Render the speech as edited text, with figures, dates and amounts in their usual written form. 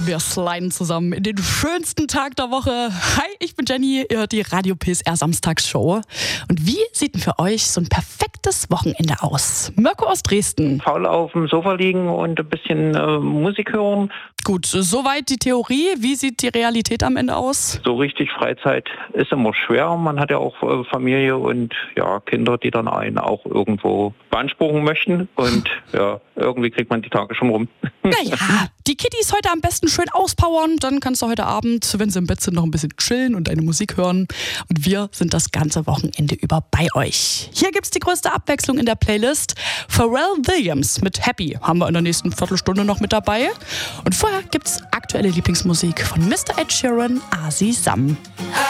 Wir sliden zusammen in den schönsten Tag der Woche. Hi, ich bin Jenny, ihr hört die Radio PSR Samstagsshow. Und wie sieht denn für euch so ein perfektes Wochenende aus? Mirko aus Dresden. Faul auf dem Sofa liegen und ein bisschen Musik hören. Gut, soweit die Theorie. Wie sieht die Realität am Ende aus? So richtig Freizeit ist immer schwer. Man hat ja auch Familie und Kinder, die dann einen auch irgendwo beanspruchen möchten. Und irgendwie kriegt man die Tage schon rum. Naja, die Kiddies heute am besten schön auspowern. Dann kannst du heute Abend, wenn sie im Bett sind, noch ein bisschen chillen und deine Musik hören. Und wir sind das ganze Wochenende über bei euch. Hier gibt's die größte Abwechslung in der Playlist. Pharrell Williams mit Happy haben wir in der nächsten Viertelstunde noch mit dabei. Und vorher gibt's aktuelle Lieblingsmusik von Mr. Ed Sheeran, Asi Sam.